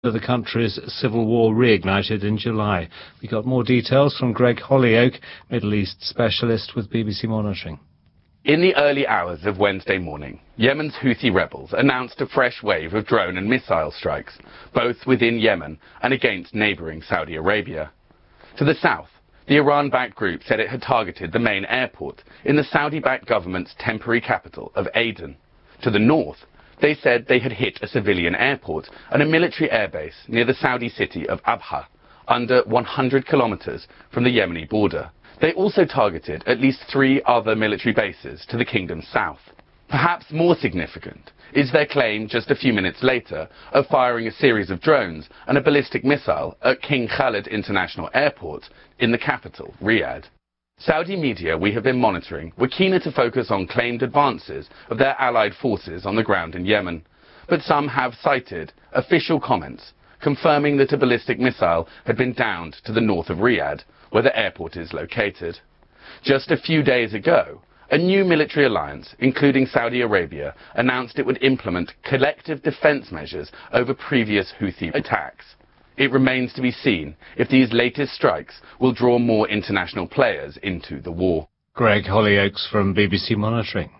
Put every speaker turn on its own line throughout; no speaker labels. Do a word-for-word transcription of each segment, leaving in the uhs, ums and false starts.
the country's civil war reignited in July. We got more details from Greg Hollyoake, Middle East specialist with B B C Monitoring.
In the early hours of Wednesday morning, Yemen's Houthi rebels announced a fresh wave of drone and missile strikes, both within Yemen and against neighbouring Saudi Arabia. To the south, the Iran-backed group said it had targeted the main airport in the Saudi-backed government's temporary capital of Aden. To the north, they said they had hit a civilian airport and a military airbase near the Saudi city of Abha, under one hundred kilometres from the Yemeni border. They also targeted at least three other military bases to the kingdom's south. Perhaps more significant is their claim just a few minutes later of firing a series of drones and a ballistic missile at King Khalid International Airport in the capital, Riyadh. Saudi media we have been monitoring were keener to focus on claimed advances of their allied forces on the ground in Yemen, but some have cited official comments confirming that a ballistic missile had been downed to the north of Riyadh, where the airport is located. Just a few days ago, a new military alliance, including Saudi Arabia, announced it would implement collective defence measures over previous Houthi attacks. It remains to be seen if these latest strikes will draw more international players into the war.
Greg Hollyoake from B B C Monitoring.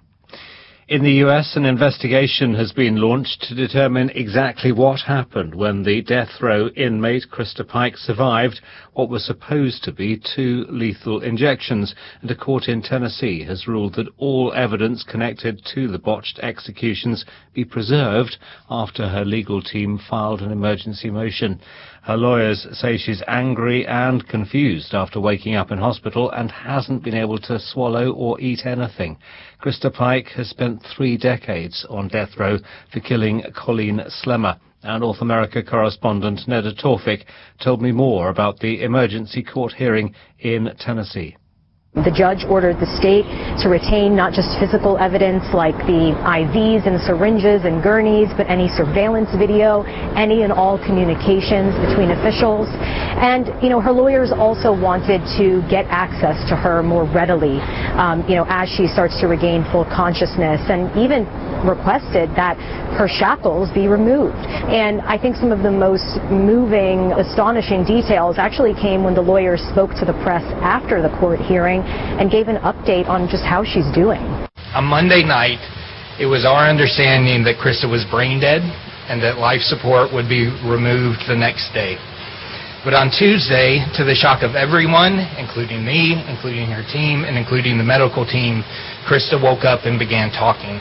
In the U S, an investigation has been launched to determine exactly what happened when the death row inmate Krista Pike survived what was supposed to be two lethal injections, and a court in Tennessee has ruled that all evidence connected to the botched executions be preserved after her legal team filed an emergency motion. Her lawyers say she's angry and confused after waking up in hospital and hasn't been able to swallow or eat anything. Krista Pike has spent three decades on death row for killing Colleen Slemmer, and North America correspondent Neda Tawfik told me more about the emergency court hearing in Tennessee.
The judge ordered the state to retain not just physical evidence like the I Vs and syringes and gurneys, but any surveillance video, any and all communications between officials. And, you know, her lawyers also wanted to get access to her more readily, um, you know, as she starts to regain full consciousness, and even requested that her shackles be removed. And I think some of the most moving, astonishing details actually came when the lawyers spoke to the press after the court hearing and gave an update on just how she's doing.
On Monday night, it was our understanding that Krista was brain dead and that life support would be removed the next day. But on Tuesday, to the shock of everyone, including me, including her team, and including the medical team, Krista woke up and began talking.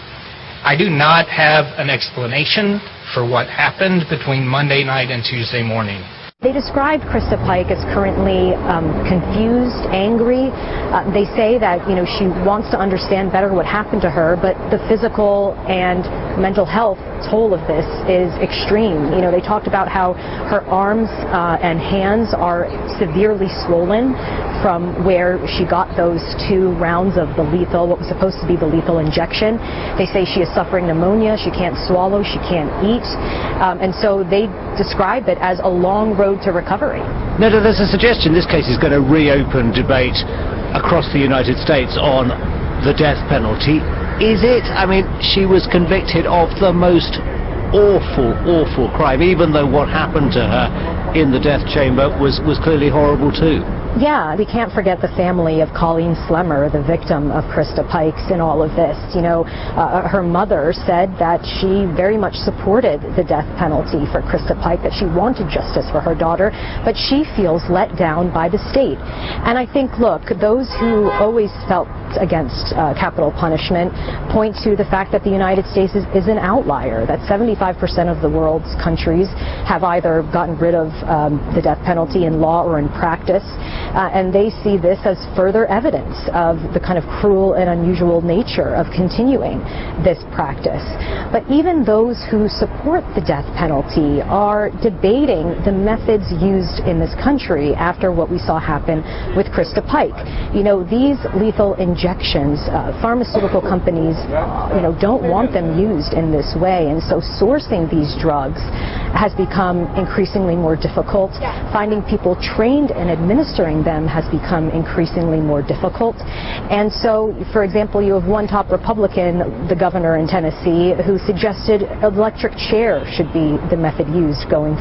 I do not have an explanation for what happened between Monday night and Tuesday morning.
They described Krista Pike as currently um, confused, angry. Uh, they say that, you know, she wants to understand better what happened to her, but the physical and mental health toll of this is extreme. You know, they talked about how her arms uh, and hands are severely swollen from where she got those two rounds of the lethal, what was supposed to be the lethal injection. They say she is suffering pneumonia, she can't swallow, she can't eat, um, and so they describe it as a long road to recovery.
Neda, there's a suggestion this case is going to reopen debate across the United States on the death penalty. Is it? I mean, she was convicted of the most awful, awful crime, even though what happened to her in the death chamber was, was clearly horrible too.
Yeah, we can't forget the family of Colleen Slemmer, the victim of Krista Pike's in all of this. You know, uh, her mother said that she very much supported the death penalty for Krista Pike, that she wanted justice for her daughter, but she feels let down by the state. And I think, look, those who always felt against uh, capital punishment point to the fact that the United States is, is an outlier, that seventy-five percent of the world's countries have either gotten rid of um, the death penalty in law or in practice. Uh, and they see this as further evidence of the kind of cruel and unusual nature of continuing this practice. But even those who support the death penalty are debating the methods used in this country after what we saw happen with Krista Pike. You know, these lethal injections injections. Uh, pharmaceutical companies, you know, don't want them used in this way, and so sourcing these drugs has become increasingly more difficult. Finding people trained in administering them has become increasingly more difficult. And so, for example, you have one top Republican, the governor in Tennessee, who suggested electric chair should be the method used going